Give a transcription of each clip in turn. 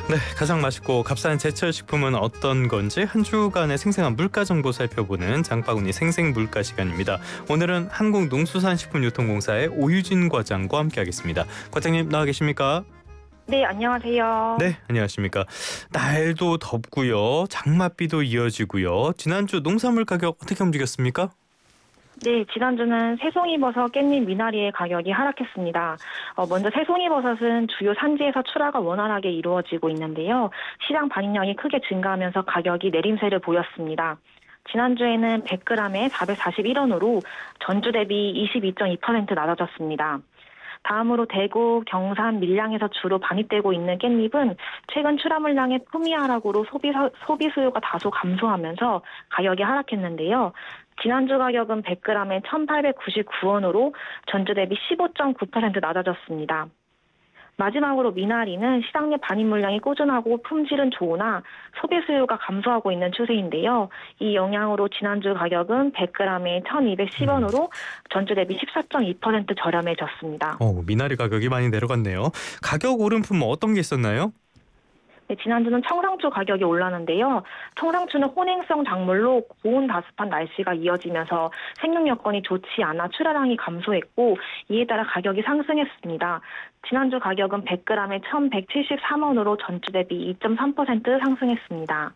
네, 가장 맛있고 값싼 제철 식품은 어떤 건지 한 주간의 생생한 물가 정보 살펴보는 장바구니 생생물가 시간입니다. 오늘은 한국농수산식품유통공사의 오유진 과장과 함께하겠습니다. 과장님 나와 계십니까? 네, 안녕하세요. 네, 안녕하십니까. 날도 덥고요. 장맛비도 이어지고요. 지난주 농산물 가격 어떻게 움직였습니까? 네, 지난주는 새송이버섯, 깻잎, 미나리의 가격이 하락했습니다. 먼저 새송이버섯은 주요 산지에서 출하가 원활하게 이루어지고 있는데요. 시장 반입량이 크게 증가하면서 가격이 내림세를 보였습니다. 지난주에는 100g에 441원으로 전주 대비 22.2% 낮아졌습니다. 다음으로 대구, 경산, 밀양에서 주로 반입되고 있는 깻잎은 최근 출하 물량의 품위 하락으로 소비 수요가 다소 감소하면서 가격이 하락했는데요. 지난주 가격은 100g에 1,899원으로 전주 대비 15.9% 낮아졌습니다. 마지막으로 미나리는 시장 내 반입 물량이 꾸준하고 품질은 좋으나 소비 수요가 감소하고 있는 추세인데요. 이 영향으로 지난주 가격은 100g에 1,210원으로 전주 대비 14.2% 저렴해졌습니다. 미나리 가격이 많이 내려갔네요. 가격 오른 품목 어떤 게 있었나요? 네, 지난주는 청상추 가격이 올랐는데요. 청상추는 혼행성 작물로 고온 다습한 날씨가 이어지면서 생육 여건이 좋지 않아 출하량이 감소했고 이에 따라 가격이 상승했습니다. 지난주 가격은 100g에 1,173원으로 전주 대비 2.3% 상승했습니다.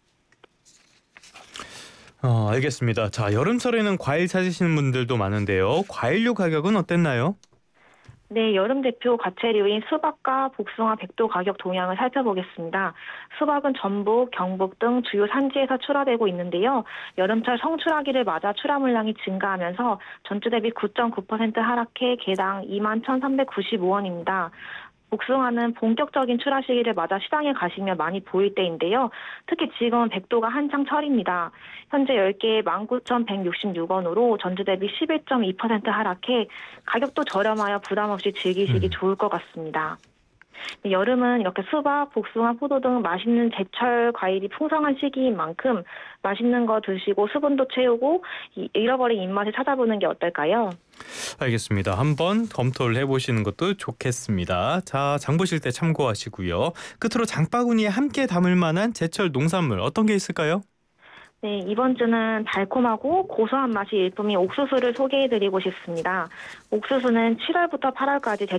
알겠습니다. 자, 여름철에는 과일 찾으시는 분들도 많은데요. 과일류 가격은 어땠나요? 네, 여름 대표 과채류인 수박과 복숭아, 백도 가격 동향을 살펴보겠습니다. 수박은 전북, 경북 등 주요 산지에서 출하되고 있는데요. 여름철 성출하기를 맞아 출하 물량이 증가하면서 전주 대비 9.9% 하락해 개당 21,395원입니다. 복숭아는 본격적인 출하 시기를 맞아 시장에 가시면 많이 보일 때인데요. 특히 지금은 백도가 한창 철입니다. 현재 10개에 19,166원으로 전주 대비 11.2% 하락해 가격도 저렴하여 부담 없이 즐기시기 좋을 것 같습니다. 여름은 이렇게 수박, 복숭아, 포도 등 맛있는 제철 과일이 풍성한 시기인 만큼 맛있는 거 드시고 수분도 채우고 잃어버린 입맛을 찾아보는 게 어떨까요? 알겠습니다. 한번 검토를 해보시는 것도 좋겠습니다. 자, 장 보실 때 참고하시고요. 끝으로 장바구니에 함께 담을 만한 제철 농산물 어떤 게 있을까요? 네, 이번 주는 달콤하고 고소한 맛이 일품인 옥수수를 소개해드리고 싶습니다. 옥수수는 7월부터 8월까지